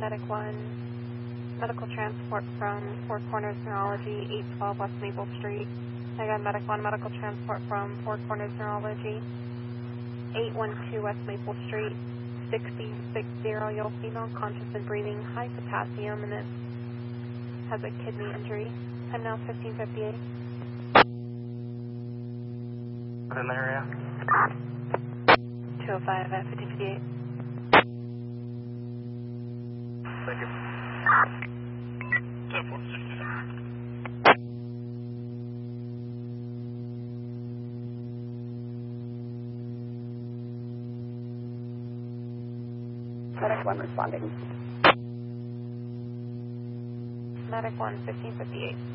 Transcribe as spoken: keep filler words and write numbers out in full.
Medic one, medical transport from Four Corners Neurology, eight twelve West Maple Street. Again, Medic one, medical transport from Four Corners Neurology, eight one two West Maple Street, sixty sixty, year-old female, conscious and breathing, high potassium, and it has a kidney injury. Time now fifteen fifty-eight. In the area. two oh five at fifteen fifty-eight. Thank you. ten four sixty-seven. Medic one responding. Medic one, fifteen fifty-eight.